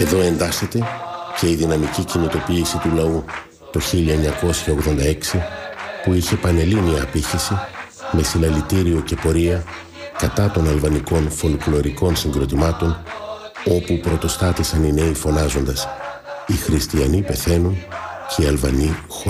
Εδώ εντάσσεται και η δυναμική κινητοποίηση του λαού το 1986 που είχε πανελλήνια απήχηση με συλλαλητήριο και πορεία κατά των αλβανικών φολκλωρικών συγκροτημάτων, όπου πρωτοστάτησαν οι νέοι φωνάζοντας «Οι χριστιανοί πεθαίνουν και οι Αλβανοί